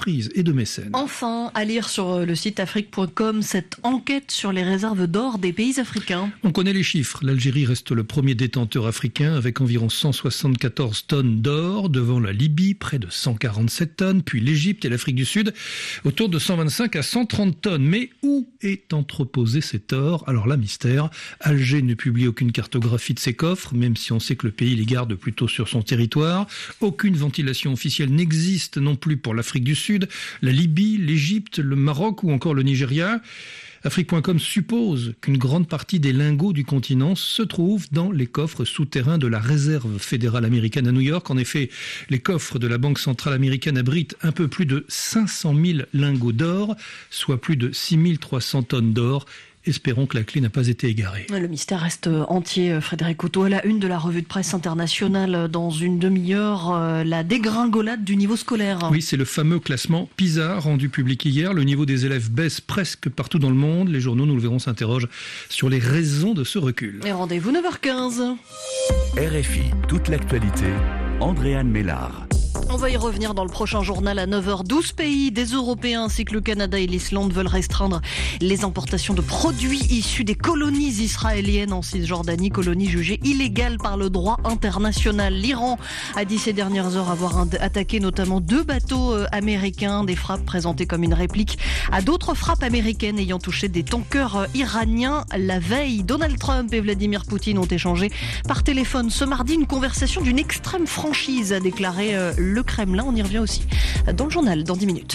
d'entreprises et de mécènes. Enfin, à lire sur le site afrique.com cette enquête sur les réserves d'or des pays africains. On connaît les chiffres. L'Algérie reste le premier détenteur africain avec environ 174 tonnes d'or, devant la Libye, près de 147 tonnes, puis l'Égypte et l'Afrique du Sud, autour de 125 à 130 tonnes. Mais où est entreposé cet or ? Alors là, mystère. Alger ne publie aucune cartographie de ses coffres, même si on sait que le pays les garde plutôt sur son territoire. Aucune ventilation officielle n'existe non plus pour l'Afrique du Sud, la Libye, l'Égypte, le Maroc ou encore le Nigeria. Afrique.com suppose qu'une grande partie des lingots du continent se trouvent dans les coffres souterrains de la Réserve fédérale américaine à New York. En effet, les coffres de la Banque centrale américaine abritent un peu plus de 500 000 lingots d'or, soit plus de 6 300 tonnes d'or. Espérons que la clé n'a pas été égarée. Le mystère reste entier, Frédéric Couteau. À la une de la revue de presse internationale, dans une demi-heure, la dégringolade du niveau scolaire. Oui, c'est le fameux classement PISA rendu public hier. Le niveau des élèves baisse presque partout dans le monde. Les journaux, nous le verrons, s'interrogent sur les raisons de ce recul. Et rendez-vous 9h15. RFI, toute l'actualité, Andréane Mélard. On va y revenir dans le prochain journal à 9h. 12 pays, des Européens ainsi que le Canada et l'Islande veulent restreindre les importations de produits issus des colonies israéliennes en Cisjordanie, colonies jugées illégales par le droit international. L'Iran a dit ces dernières heures avoir attaqué notamment 2 bateaux américains, des frappes présentées comme une réplique à d'autres frappes américaines ayant touché des tankers iraniens la veille. Donald Trump et Vladimir Poutine ont échangé par téléphone ce mardi une conversation d'une extrême franchise, a déclaré le Kremlin. On y revient aussi dans le journal dans 10 minutes.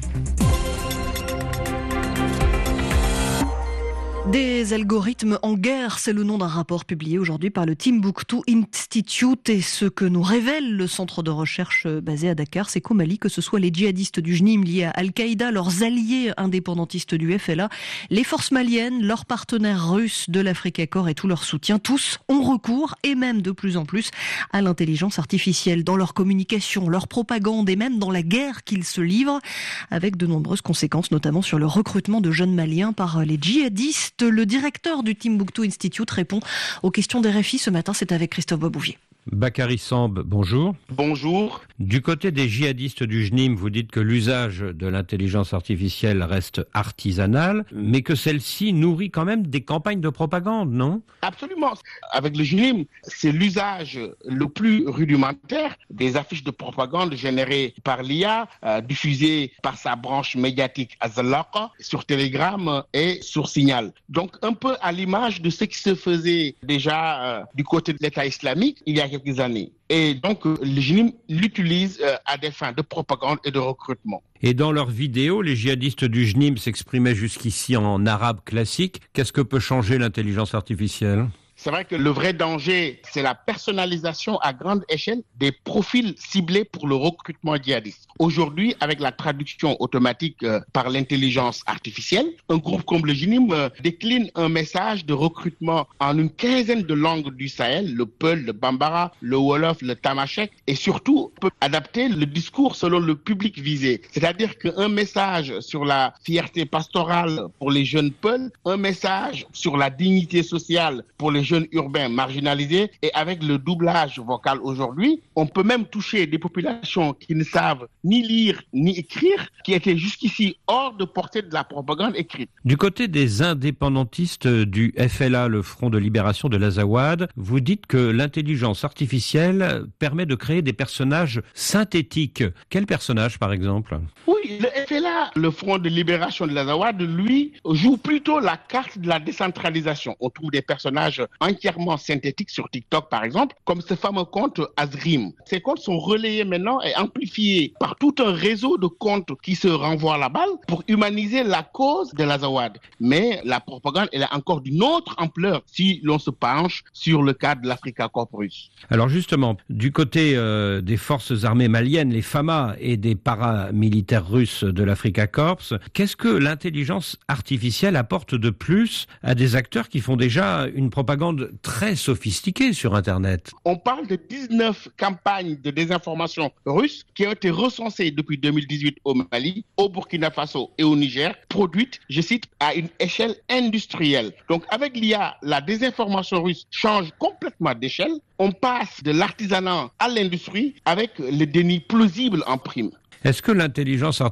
Des algorithmes en guerre, c'est le nom d'un rapport publié aujourd'hui par le Timbuktu Institute, et ce que nous révèle le centre de recherche basé à Dakar, c'est qu'au Mali, que ce soit les djihadistes du JNIM liés à Al-Qaïda, leurs alliés indépendantistes du FLA, les forces maliennes, leurs partenaires russes de l'Africa Corps et tout leur soutien, tous ont recours, et même de plus en plus, à l'intelligence artificielle dans leur communication, leur propagande et même dans la guerre qu'ils se livrent, avec de nombreuses conséquences, notamment sur le recrutement de jeunes Maliens par les djihadistes. Le directeur du Timbuktu Institute répond aux questions d'RFI ce matin. C'est avec Christophe Babouvier. Bakary Samb, bonjour. Bonjour. Du côté des djihadistes du JNIM, vous dites que l'usage de l'intelligence artificielle reste artisanal, mais que celle-ci nourrit quand même des campagnes de propagande, non ? Absolument. Avec le JNIM, c'est l'usage le plus rudimentaire des affiches de propagande générées par l'IA, diffusées par sa branche médiatique Azalaqa sur Telegram et sur Signal. Donc un peu à l'image de ce qui se faisait déjà du côté de l'État islamique il y a quelques années. Et donc, le JNIM l'utilise à des fins de propagande et de recrutement. Et dans leurs vidéos, les djihadistes du JNIM s'exprimaient jusqu'ici en arabe classique. Qu'est-ce que peut changer l'intelligence artificielle ? C'est vrai que le vrai danger, c'est la personnalisation à grande échelle des profils ciblés pour le recrutement djihadiste. Aujourd'hui, avec la traduction automatique par l'intelligence artificielle, un groupe comme le JNIM décline un message de recrutement en une quinzaine de langues du Sahel, le Peul, le Bambara, le Wolof, le Tamashek, et surtout peut adapter le discours selon le public visé. C'est-à-dire qu'un message sur la fierté pastorale pour les jeunes Peuls, un message sur la dignité sociale pour les jeunes urbains marginalisés, et avec le doublage vocal aujourd'hui, on peut même toucher des populations qui ne savent ni lire ni écrire, qui étaient jusqu'ici hors de portée de la propagande écrite. Du côté des indépendantistes du FLA, le Front de Libération de l'Azawad, vous dites que l'intelligence artificielle permet de créer des personnages synthétiques. Quels personnages, par exemple ? Oui, le FLA, le Front de Libération de l'Azawad, lui, joue plutôt la carte de la décentralisation. On trouve des personnages entièrement synthétiques sur TikTok, par exemple, comme ce fameux compte Azrim. Ces comptes sont relayés maintenant et amplifiés par tout un réseau de comptes qui se renvoient la balle pour humaniser la cause de l'Azawad. Mais la propagande, elle est encore d'une autre ampleur si l'on se penche sur le cas de l'Africa Corps russe. Alors justement, du côté des forces armées maliennes, les FAMA, et des paramilitaires russes de l'Africa Corps, qu'est-ce que l'intelligence artificielle apporte de plus à des acteurs qui font déjà une propagande très sophistiquée sur Internet ? On parle de 19 campagnes de désinformation russes qui ont été recensées depuis 2018 au Mali, au Burkina Faso et au Niger, produites, je cite, à une échelle industrielle. Donc avec l'IA, la désinformation russe change complètement d'échelle. On passe de l'artisanat à l'industrie avec le déni plausible en prime. Est-ce que l'intelligence